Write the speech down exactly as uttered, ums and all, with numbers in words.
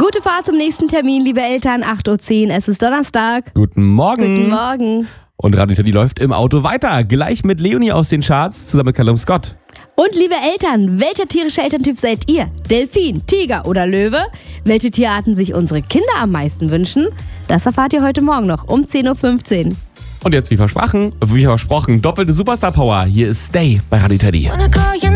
Gute Fahrt zum nächsten Termin, liebe Eltern. acht Uhr zehn, es ist Donnerstag. Guten Morgen. Guten Morgen. Und Radio Teddy läuft im Auto weiter. Gleich mit Leonie aus den Charts, zusammen mit Callum Scott. Und liebe Eltern, welcher tierische Elterntyp seid ihr? Delfin, Tiger oder Löwe? Welche Tierarten sich unsere Kinder am meisten wünschen? Das erfahrt ihr heute Morgen noch um zehn Uhr fünfzehn. Und jetzt wie versprochen, wie versprochen, doppelte Superstar-Power. Hier ist Stay bei Radio Teddy.